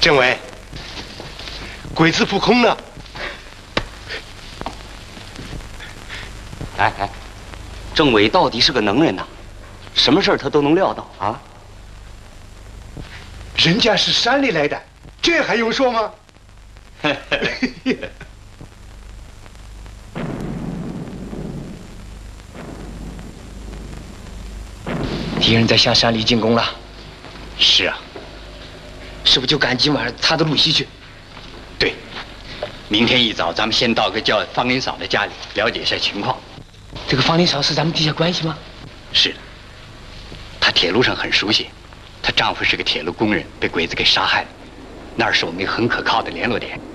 政委，鬼子扑空了。 哎，政委到底是个能人呐，什么事儿他都能料到啊。 人家是山里来的，这还用说吗？ 敌人在向山里进攻了。 是啊， 是不是就赶今晚他的路西去？ 对，明天一早咱们先到个叫方林嫂的家里了解一下情况。 这个方林嫂是咱们地下关系吗？ 是的，她铁路上很熟悉，她丈夫是个铁路工人，被鬼子给杀害了，那儿是我们一个很可靠的联络点。